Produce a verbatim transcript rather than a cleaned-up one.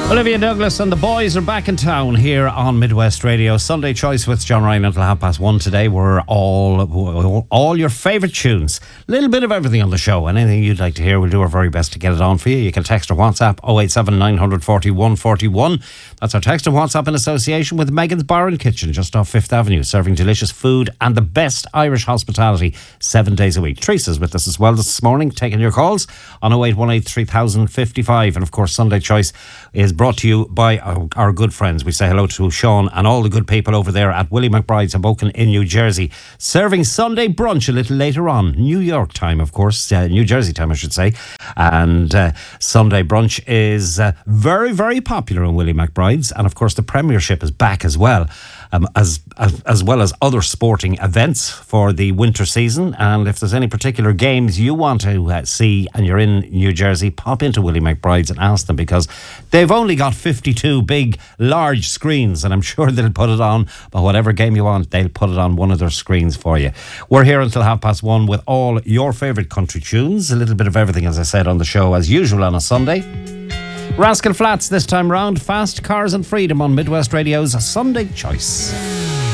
Olivia Douglas and the boys are back in town here on Midwest Radio. Sunday Choice with John Ryan until half past one today. We're all all your favourite tunes. A little bit of everything on the show. And anything you'd like to hear, we'll do our very best to get it on for you. You can text or WhatsApp oh eight seven nine four one four one. That's our text and WhatsApp in association with Megan's Bar and Kitchen just off Fifth Avenue, serving delicious food and the best Irish hospitality seven days a week. Teresa's with us as well this morning, taking your calls on oh eight one eight three thousand fifty-five. And of course, Sunday Choice is brought to you by our, our good friends. We say hello to Sean and all the good people over there at Willie McBride's in Boken in New Jersey, serving Sunday brunch a little later on, New York time, of course, uh, New Jersey time, I should say. And uh, Sunday brunch is uh, very, very popular in Willie McBride's, and of course the Premiership is back as well. Um, as, as as well as other sporting events for the winter season. And if there's any particular games you want to uh, see and you're in New Jersey, pop into Willie McBride's and ask them, because they've only got fifty-two big, large screens, and I'm sure they'll put it on. But whatever game you want, they'll put it on one of their screens for you. We're here until half past one with all your favourite country tunes. A little bit of everything, as I said, on the show as usual on a Sunday. Rascal Flatts this time round. Fast Cars and Freedom on Midwest Radio's Sunday Choice.